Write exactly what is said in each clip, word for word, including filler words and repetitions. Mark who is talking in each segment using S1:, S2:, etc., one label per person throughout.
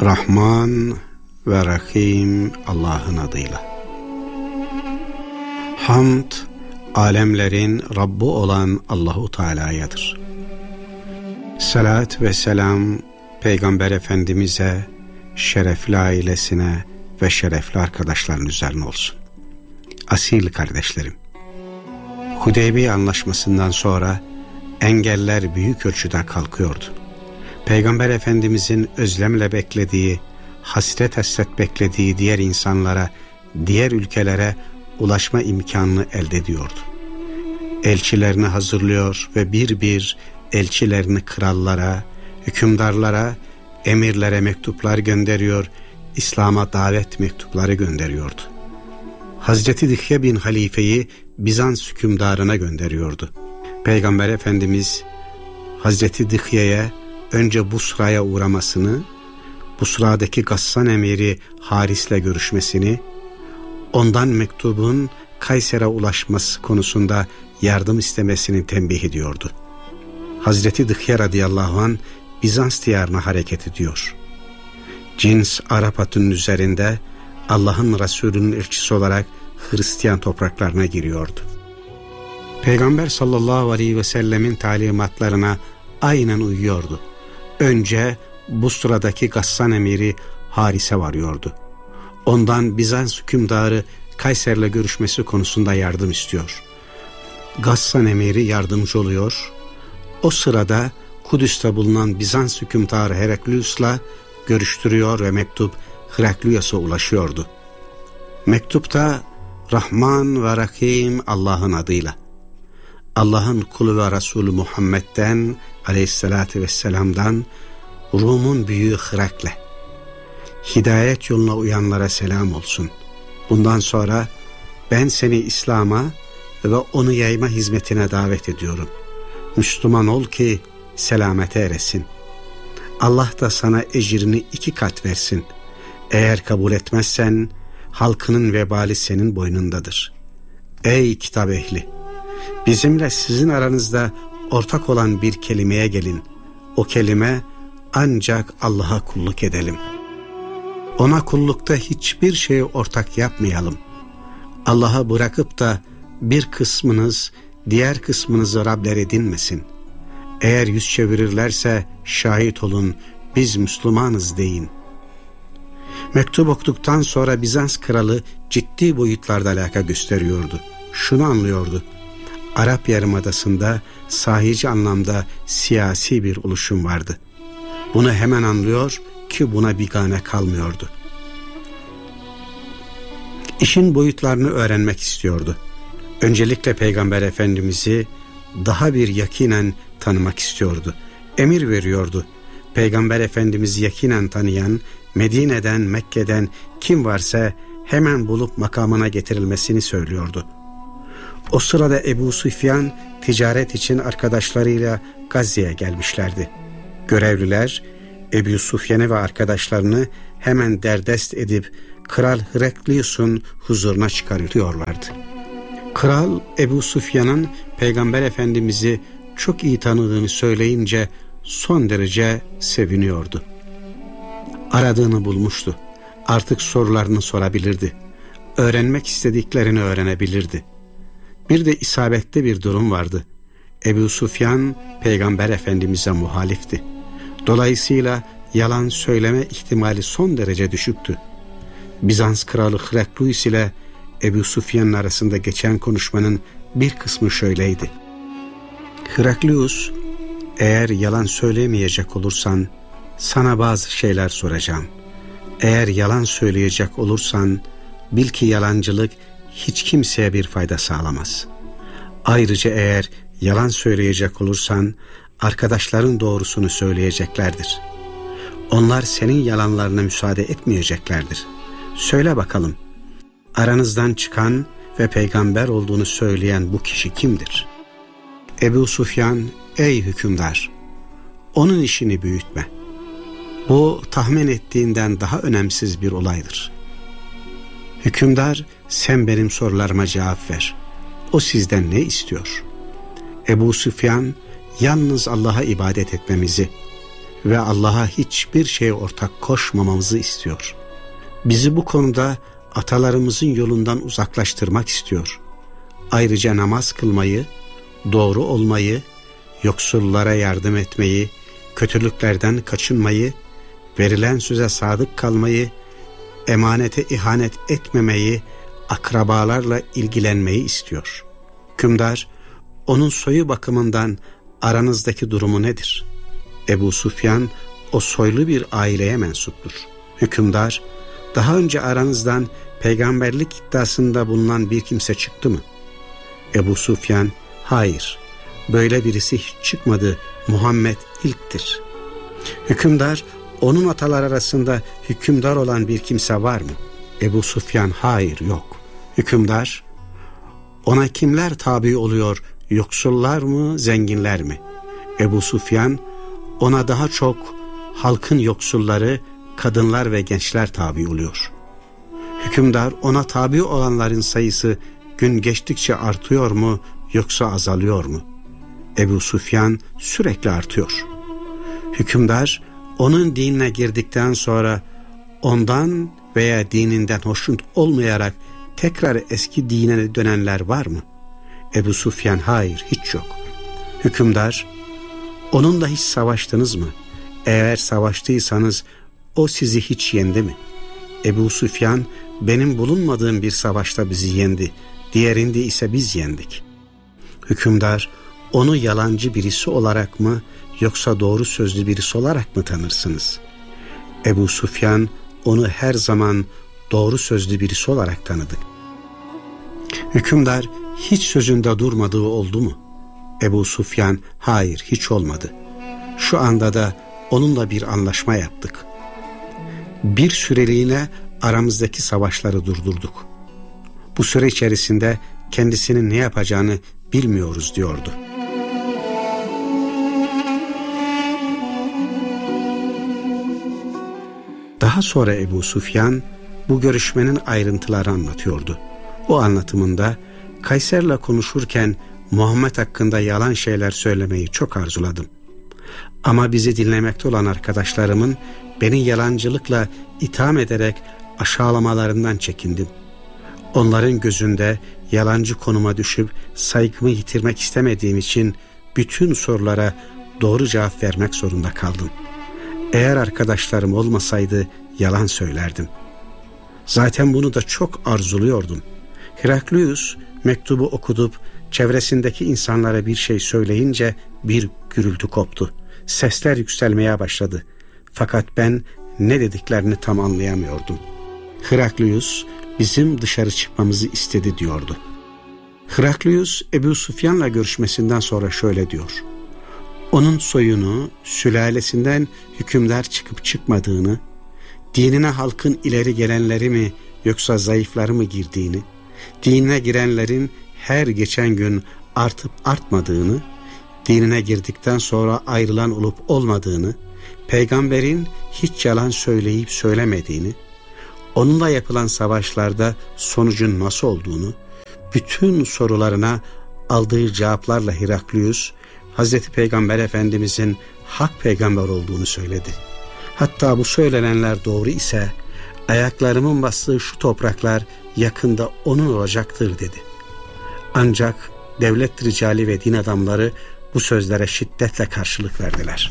S1: Rahman ve Rahim Allah'ın adıyla. Hamd, alemlerin Rabbi olan Allahu Teala'yadır. Salat ve selam Peygamber Efendimiz'e, şerefli ailesine ve şerefli arkadaşların üzerine olsun. Asil kardeşlerim, Hudeybiye Anlaşması'ndan sonra engeller büyük ölçüde kalkıyordu. Peygamber Efendimiz'in özlemle beklediği, hasret hasret beklediği diğer insanlara, diğer ülkelere ulaşma imkanını elde ediyordu. Elçilerini hazırlıyor ve bir bir elçilerini krallara, hükümdarlara, emirlere mektuplar gönderiyor, İslam'a davet mektupları gönderiyordu. Hazreti Dihye bin Halife'yi Bizans hükümdarına gönderiyordu. Peygamber Efendimiz Hazreti Dihye'ye önce Busra'ya uğramasını, Busra'daki Gassan emiri Haris'le görüşmesini, ondan mektubun Kayser'e ulaşması konusunda yardım istemesini tembih ediyordu. Hazreti Dihye radıyallahu anh Bizans diyarına hareket ediyor. Cins Arap atının üzerinde Allah'ın Resulü'nün elçisi olarak Hristiyan topraklarına giriyordu. Peygamber sallallahu aleyhi ve sellemin talimatlarına aynen uyuyordu. Önce Busra'daki Gassan emiri Haris'e varıyordu. Ondan Bizans hükümdarı Kayser'le görüşmesi konusunda yardım istiyor. Gassan emiri yardımcı oluyor. O sırada Kudüs'te bulunan Bizans hükümdarı Heraklius'la görüştürüyor ve mektup Heraklius'a ulaşıyordu. Mektupta Rahman ve Rahim Allah'ın adıyla, Allah'ın kulu ve Resulü Muhammed'den aleyhissalatü vesselam'dan Rum'un büyüğü Herakle, hidayet yoluna uyanlara selam olsun. Bundan sonra ben seni İslam'a ve onu yayma hizmetine davet ediyorum. Müslüman ol ki selamete eresin. Allah da sana ecrini iki kat versin. Eğer kabul etmezsen halkının vebali senin boynundadır. Ey kitap ehli! Bizimle sizin aranızda ortak olan bir kelimeye gelin. O kelime ancak Allah'a kulluk edelim. Ona kullukta hiçbir şeyi ortak yapmayalım. Allah'a bırakıp da bir kısmınız diğer kısmınızı Rabler edinmesin. Eğer yüz çevirirlerse şahit olun, biz Müslümanız deyin. Mektup okuduktan sonra Bizans kralı ciddi boyutlarda alaka gösteriyordu. Şunu anlıyordu: Arap Yarımadası'nda sahici anlamda siyasi bir oluşum vardı. Bunu hemen anlıyor ki buna bigane kalmıyordu. İşin boyutlarını öğrenmek istiyordu. Öncelikle Peygamber Efendimiz'i daha bir yakinen tanımak istiyordu. Emir veriyordu. Peygamber Efendimiz'i yakinen tanıyan, Medine'den, Mekke'den kim varsa hemen bulup makamına getirilmesini söylüyordu. O sırada Ebu Süfyan ticaret için arkadaşlarıyla Gazze'ye gelmişlerdi. Görevliler Ebu Süfyan'ı ve arkadaşlarını hemen derdest edip Kral Heraklius'un huzuruna çıkarıyorlardı. Kral Ebu Süfyan'ın Peygamber Efendimiz'i çok iyi tanıdığını söyleyince son derece seviniyordu. Aradığını bulmuştu. Artık sorularını sorabilirdi. Öğrenmek istediklerini öğrenebilirdi. Bir de isabetli bir durum vardı. Ebu Süfyan Peygamber Efendimiz'e muhalifti. Dolayısıyla yalan söyleme ihtimali son derece düşüktü. Bizans kralı Heraklius ile Ebu Süfyan'ın arasında geçen konuşmanın bir kısmı şöyleydi: Heraklius, eğer yalan söylemeyecek olursan sana bazı şeyler soracağım. Eğer yalan söyleyecek olursan bil ki yalancılık hiç kimseye bir fayda sağlamaz. Ayrıca eğer yalan söyleyecek olursan arkadaşların doğrusunu söyleyeceklerdir. Onlar senin yalanlarına müsaade etmeyeceklerdir. Söyle bakalım, aranızdan çıkan ve peygamber olduğunu söyleyen bu kişi kimdir? Ebu Süfyan, ey hükümdar, onun işini büyütme. Bu tahmin ettiğinden daha önemsiz bir olaydır. Hükümdar, sen benim sorularıma cevap ver. O sizden ne istiyor? Ebu Süfyan, yalnız Allah'a ibadet etmemizi ve Allah'a hiçbir şey ortak koşmamamızı istiyor. Bizi bu konuda atalarımızın yolundan uzaklaştırmak istiyor. Ayrıca namaz kılmayı, doğru olmayı, yoksullara yardım etmeyi, kötülüklerden kaçınmayı, verilen söze sadık kalmayı, emanete ihanet etmemeyi, akrabalarla ilgilenmeyi istiyor. Hükümdar, onun soyu bakımından aranızdaki durumu nedir? Ebu Süfyan o soylu bir aileye mensuptur. Hükümdar, daha önce aranızdan peygamberlik iddiasında bulunan bir kimse çıktı mı? Ebu Süfyan, hayır, böyle birisi hiç çıkmadı, Muhammed ilktir. Hükümdar, onun atalar arasında hükümdar olan bir kimse var mı? Ebu Süfyan, hayır, yok. Hükümdar, ona kimler tabi oluyor, yoksullar mı, zenginler mi? Ebu Süfyan, ona daha çok halkın yoksulları, kadınlar ve gençler tabi oluyor. Hükümdar, ona tabi olanların sayısı gün geçtikçe artıyor mu, yoksa azalıyor mu? Ebu Süfyan, sürekli artıyor. Hükümdar, onun dinine girdikten sonra ondan veya dininden hoşnut olmayarak tekrar eski dinine dönenler var mı? Ebu Süfyan, hayır, hiç yok. Hükümdar, onunla hiç savaştınız mı? Eğer savaştıysanız o sizi hiç yendi mi? Ebu Süfyan, benim bulunmadığım bir savaşta bizi yendi, diğerinde ise biz yendik. Hükümdar, onu yalancı birisi olarak mı, yoksa doğru sözlü birisi olarak mı tanırsınız? Ebu Süfyan, onu her zaman doğru sözlü birisi olarak tanıdık. Hükümdar, hiç sözünde durmadığı oldu mu? Ebu Süfyan, hayır, hiç olmadı. Şu anda da onunla bir anlaşma yaptık. Bir süreliğine aramızdaki savaşları durdurduk. Bu süre içerisinde kendisinin ne yapacağını bilmiyoruz diyordu. Daha sonra Ebu Süfyan bu görüşmenin ayrıntıları anlatıyordu. O anlatımında Kayser'le konuşurken Muhammed hakkında yalan şeyler söylemeyi çok arzuladım. Ama bizi dinlemekte olan arkadaşlarımın beni yalancılıkla itham ederek aşağılamalarından çekindim. Onların gözünde yalancı konuma düşüp saygımı yitirmek istemediğim için bütün sorulara doğru cevap vermek zorunda kaldım. Eğer arkadaşlarım olmasaydı yalan söylerdim. Zaten bunu da çok arzuluyordum. Heraklius mektubu okudup çevresindeki insanlara bir şey söyleyince bir gürültü koptu. Sesler yükselmeye başladı. Fakat ben ne dediklerini tam anlayamıyordum. Heraklius bizim dışarı çıkmamızı istedi diyordu. Heraklius Ebu Süfyan'la görüşmesinden sonra şöyle diyor. Onun soyunu, sülalesinden hükümdar çıkıp çıkmadığını, dinine halkın ileri gelenleri mi yoksa zayıfları mı girdiğini, dinine girenlerin her geçen gün artıp artmadığını, dinine girdikten sonra ayrılan olup olmadığını, peygamberin hiç yalan söyleyip söylemediğini, onunla yapılan savaşlarda sonucun nasıl olduğunu, bütün sorularına aldığı cevaplarla Heraklius, Hazreti Peygamber Efendimizin hak peygamber olduğunu söyledi. Hatta bu söylenenler doğru ise ayaklarımın bastığı şu topraklar yakında onun olacaktır dedi. Ancak devlet ricali ve din adamları bu sözlere şiddetle karşılık verdiler.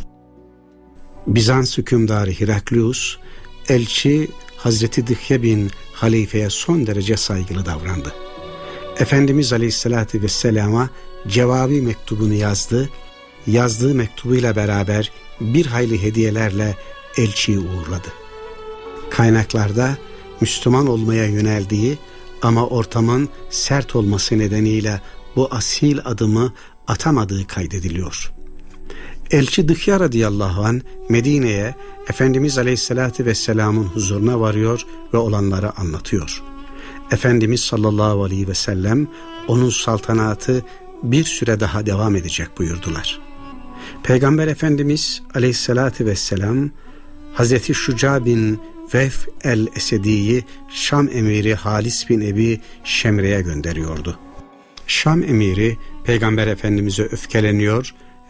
S1: Bizans hükümdarı Heraklius, elçi Hazreti Dihye bin Halife'ye son derece saygılı davrandı. Efendimiz Aleyhisselatü Vesselam'a cevabi mektubunu yazdı, yazdığı mektubuyla beraber bir hayli hediyelerle elçiyi uğurladı. Kaynaklarda Müslüman olmaya yöneldiği ama ortamın sert olması nedeniyle bu asil adımı atamadığı kaydediliyor. Elçi Dihya radıyallahu anh Medine'ye Efendimiz Aleyhisselatü Vesselam'ın huzuruna varıyor ve olanları anlatıyor. Efendimiz sallallahu aleyhi ve sellem onun saltanatı bir süre daha devam edecek buyurdular. Peygamber Efendimiz Aleyhisselatü Vesselam Hazreti Şuca bin Vef el-Esedi'yi Şam emiri Halis bin Ebi Şemre'ye gönderiyordu. Şam emiri Peygamber Efendimiz'e öfkeleniyor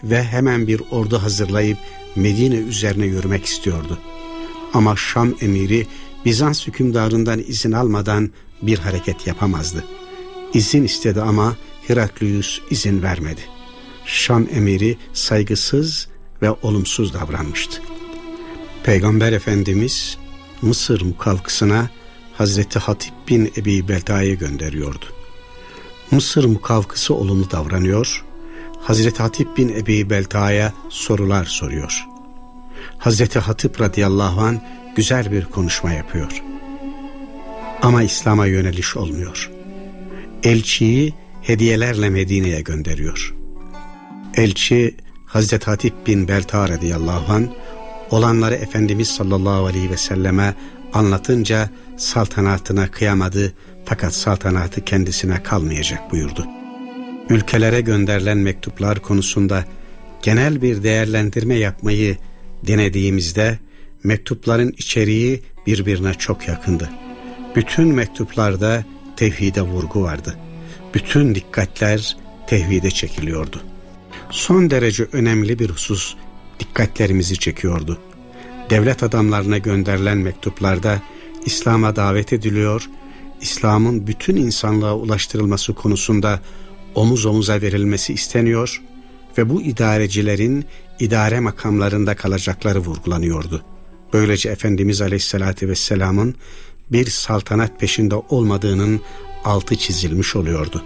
S1: ve hemen bir ordu hazırlayıp Medine üzerine yürümek istiyordu. Ama Şam emiri Bizans hükümdarından izin almadan bir hareket yapamazdı. İzin istedi ama Heraklius izin vermedi. Şam emiri saygısız ve olumsuz davranmıştı. Peygamber Efendimiz Mısır mukavkısına Hazreti Hatip bin Ebi Belta'yı gönderiyordu. Mısır mukavkısı olumlu davranıyor, Hazreti Hatip bin Ebi Belta'ya sorular soruyor. Hazreti Hatip radıyallahu anh güzel bir konuşma yapıyor. Ama İslam'a yöneliş olmuyor. Elçiyi hediyelerle Medine'ye gönderiyor. Elçi Hazreti Hatip bin Belta radıyallahu anh olanları Efendimiz sallallahu aleyhi ve selleme anlatınca saltanatına kıyamadı, fakat saltanatı kendisine kalmayacak buyurdu. Ülkelere gönderilen mektuplar konusunda genel bir değerlendirme yapmayı denediğimizde mektupların içeriği birbirine çok yakındı. Bütün mektuplarda tevhide vurgu vardı. Bütün dikkatler tevhide çekiliyordu. Son derece önemli bir husus dikkatlerimizi çekiyordu. Devlet adamlarına gönderilen mektuplarda İslam'a davet ediliyor, İslam'ın bütün insanlığa ulaştırılması konusunda omuz omuza verilmesi isteniyor ve bu idarecilerin idare makamlarında kalacakları vurgulanıyordu. Böylece Efendimiz Aleyhisselatü Vesselam'ın bir saltanat peşinde olmadığının altı çizilmiş oluyordu.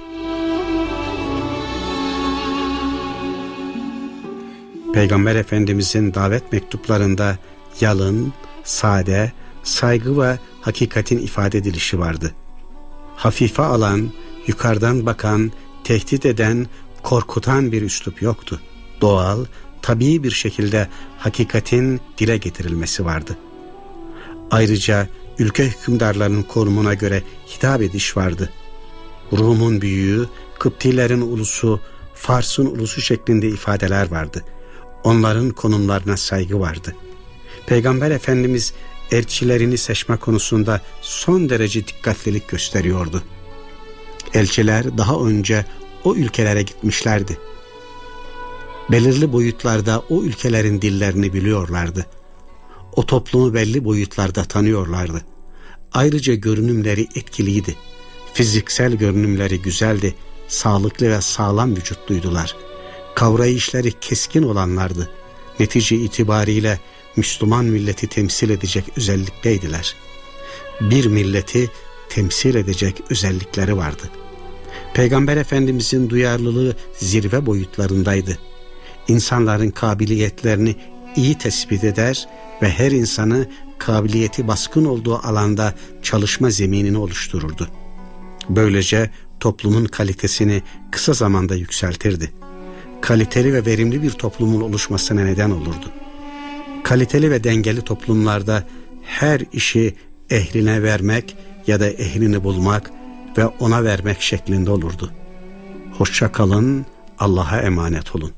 S1: Peygamber Efendimizin davet mektuplarında yalın, sade, saygı ve hakikatin ifade edilişi vardı. Hafife alan, yukarıdan bakan, tehdit eden, korkutan bir üslup yoktu. Doğal, tabii bir şekilde hakikatin dile getirilmesi vardı. Ayrıca ülke hükümdarlarının konumuna göre hitap ediş vardı. Rum'un büyüğü, Kıptilerin ulusu, Fars'ın ulusu şeklinde ifadeler vardı. Onların konumlarına saygı vardı. Peygamber Efendimiz elçilerini seçme konusunda son derece dikkatlilik gösteriyordu. Elçiler daha önce o ülkelere gitmişlerdi. Belirli boyutlarda o ülkelerin dillerini biliyorlardı. O toplumu belli boyutlarda tanıyorlardı. Ayrıca görünümleri etkiliydi. Fiziksel görünümleri güzeldi. Sağlıklı ve sağlam vücutluydular. Kavrayışları keskin olanlardı. Netice itibariyle Müslüman milleti temsil edecek özellikteydiler. Bir milleti temsil edecek özellikleri vardı. Peygamber Efendimizin duyarlılığı zirve boyutlarındaydı. İnsanların kabiliyetlerini iyi tespit eder ve her insanı kabiliyeti baskın olduğu alanda çalışma zeminini oluştururdu. Böylece toplumun kalitesini kısa zamanda yükseltirdi. Kaliteli ve verimli bir toplumun oluşmasına neden olurdu. Kaliteli ve dengeli toplumlarda her işi ehline vermek ya da ehlini bulmak ve ona vermek şeklinde olurdu. Hoşça kalın, Allah'a emanet olun.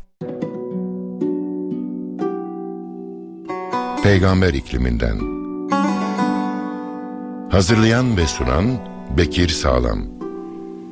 S2: Peygamber ikliminden. Hazırlayan ve sunan Bekir Sağlam.